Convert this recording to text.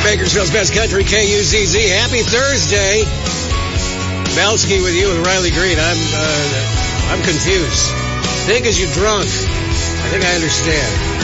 Bakersfield's Best Country, KUZZ. Happy Thursday. Belsky with you and Riley Green. I'm confused. Think as you drunk. I think I understand.